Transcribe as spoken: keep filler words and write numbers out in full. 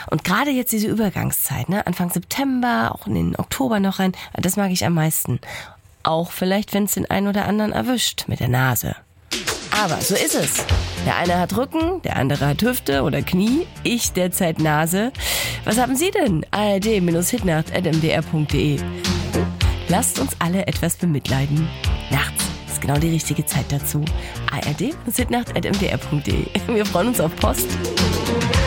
Und gerade jetzt diese Übergangszeit, ne, Anfang September, auch in den Oktober noch rein, das mag ich am meisten. Auch vielleicht, wenn es den einen oder anderen erwischt mit der Nase. Aber so ist es. Der eine hat Rücken, der andere hat Hüfte oder Knie, ich derzeit Nase. Was haben Sie denn? A R D Hitnacht at m d r punkt d e. Lasst uns alle etwas bemitleiden. Nachts ist genau die richtige Zeit dazu. A R D Hitnacht at m d r punkt d e. Wir freuen uns auf Post.